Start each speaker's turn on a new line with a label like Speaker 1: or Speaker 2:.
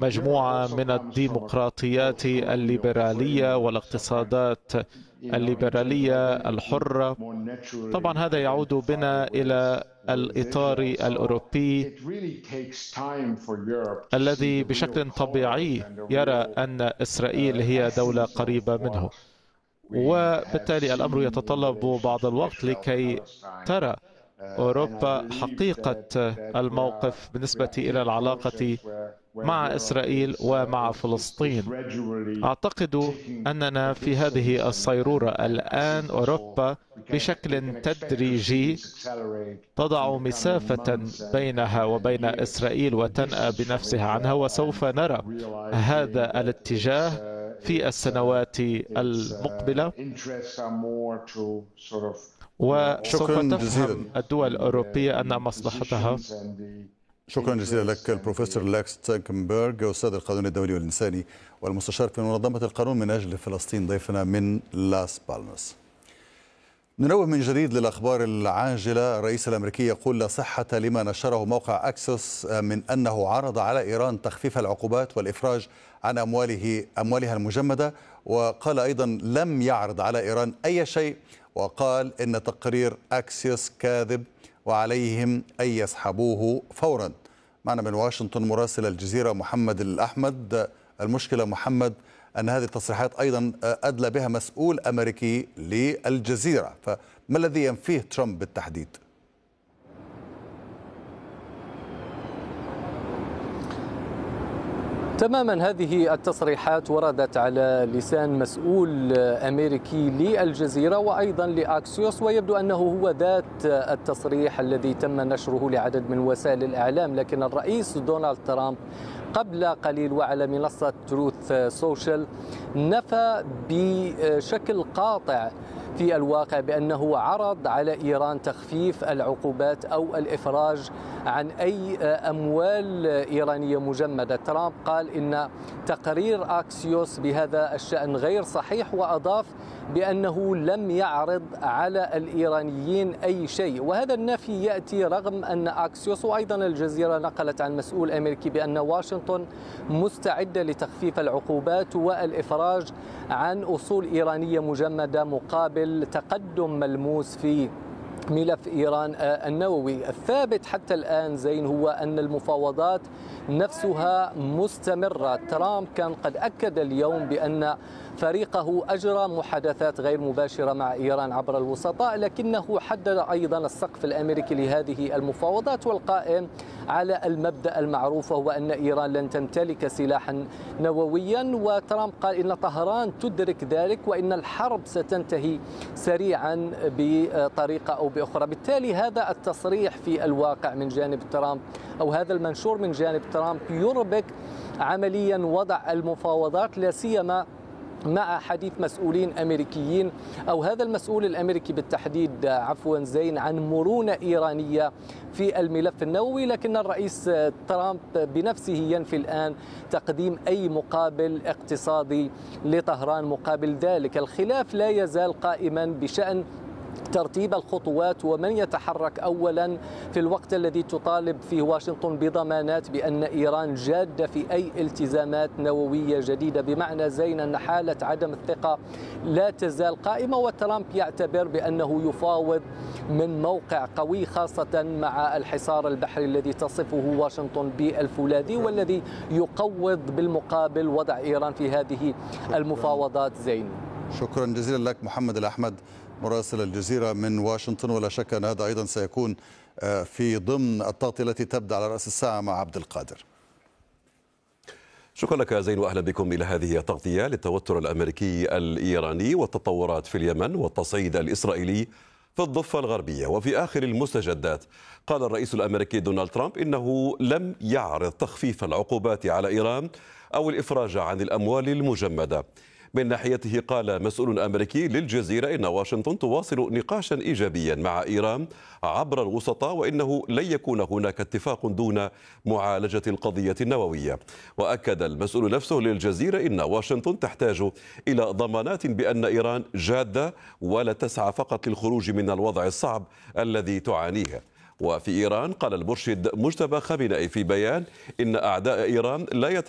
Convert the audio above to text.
Speaker 1: مجموعة من الديمقراطيات الليبرالية والاقتصادات الليبرالية الحرة. طبعا هذا يعود بنا إلى الإطار الأوروبي الذي بشكل طبيعي يرى أن إسرائيل هي دولة قريبة منه، وبالتالي الأمر يتطلب بعض الوقت لكي ترى أوروبا حقيقة الموقف بالنسبة إلى العلاقة مع إسرائيل ومع فلسطين. أعتقد أننا في هذه الصيرورة الآن. أوروبا بشكل تدريجي تضع مسافة بينها وبين إسرائيل وتنأى بنفسها عنها، وسوف نرى هذا الاتجاه في السنوات المقبلة، وسوف تفهم الدول الأوروبية أن مصلحتها.
Speaker 2: شكرا جزيلا لك البروفيسور لاكس تانكنبرغ، أستاذ القانون الدولي والإنساني والمستشار في منظمة القانون من أجل فلسطين، ضيفنا من لاس بالماس. ننوه من جديد للأخبار العاجلة. الرئيس الأمريكي يقول لا صحة لما نشره موقع أكسوس من أنه عرض على إيران تخفيف العقوبات والإفراج عن أموالها المجمدة، وقال أيضا لم يعرض على إيران أي شيء، وقال إن تقرير أكسيوس كاذب وعليهم أن يسحبوه فورا. معنا من واشنطن مراسل الجزيرة محمد الأحمد. المشكلة محمد أن هذه التصريحات أيضا أدلى بها مسؤول أمريكي للجزيرة، فما الذي ينفيه ترامب بالتحديد؟
Speaker 3: تماما، هذه التصريحات وردت على لسان مسؤول أمريكي للجزيرة وأيضا لأكسيوس، ويبدو أنه هو ذات التصريح الذي تم نشره لعدد من وسائل الإعلام. لكن الرئيس دونالد ترامب قبل قليل وعلى منصة تروث سوشيال نفى بشكل قاطع في الواقع بأنه عرض على إيران تخفيف العقوبات أو الإفراج عن أي أموال إيرانية مجمدة. ترامب قال إن تقرير أكسيوس بهذا الشأن غير صحيح، وأضاف بأنه لم يعرض على الإيرانيين أي شيء. وهذا النفي يأتي رغم أن أكسيوس وأيضا الجزيرة نقلت عن مسؤول أمريكي بأن واشنطن مستعدة لتخفيف العقوبات والإفراج عن أصول إيرانية مجمدة مقابل تقدم ملموس في ملف إيران النووي. الثابت حتى الآن زين هو أن المفاوضات نفسها مستمرة. ترامب كان قد أكد اليوم بأن فريقه أجرى محادثات غير مباشرة مع إيران عبر الوسطاء، لكنه حدد أيضا السقف الأمريكي لهذه المفاوضات والقائم على المبدأ المعروف، وهو أن إيران لن تمتلك سلاحا نوويا. وترامب قال إن طهران تدرك ذلك وإن الحرب ستنتهي سريعا بطريقة أو بأخرى. بالتالي هذا التصريح في الواقع من جانب ترامب أو هذا المنشور من جانب ترامب يربك عمليا وضع المفاوضات، لا سيما مع حديث مسؤولين أمريكيين أو هذا المسؤول الأمريكي بالتحديد زين عن مرونة إيرانية في الملف النووي. لكن الرئيس ترامب بنفسه ينفي الآن تقديم أي مقابل اقتصادي لطهران مقابل ذلك. الخلاف لا يزال قائما بشأن ترتيب الخطوات ومن يتحرك أولا في الوقت الذي تطالب فيه واشنطن بضمانات بأن إيران جادة في أي التزامات نووية جديدة، بمعنى زين أن حالة عدم الثقة لا تزال قائمة. وترامب يعتبر بأنه يفاوض من موقع قوي، خاصة مع الحصار البحري الذي تصفه واشنطن بالفولاذي والذي يقوض بالمقابل وضع إيران في هذه المفاوضات. زين،
Speaker 2: شكرا جزيلا لك محمد الأحمد مراسل الجزيرة من واشنطن. ولا شك أن هذا أيضا سيكون في ضمن التغطية التي تبدأ على رأس الساعة مع عبد القادر.
Speaker 4: شكرا لك زين، وأهلا بكم إلى هذه التغطية للتوتر الأمريكي الإيراني والتطورات في اليمن والتصعيد الإسرائيلي في الضفة الغربية. وفي آخر المستجدات قال الرئيس الأمريكي دونالد ترامب إنه لم يعرض تخفيف العقوبات على إيران أو الإفراج عن الأموال المجمدة. من ناحيته قال مسؤول أمريكي للجزيرة إن واشنطن تواصل نقاشا إيجابيا مع إيران عبر الوسطاء، وإنه لن يكون هناك اتفاق دون معالجة القضية النووية. وأكد المسؤول نفسه للجزيرة إن واشنطن تحتاج إلى ضمانات بأن إيران جادة ولا تسعى فقط للخروج من الوضع الصعب الذي تعانيه. وفي إيران قال المرشد مجتبى خامنئي في بيان إن أعداء إيران لا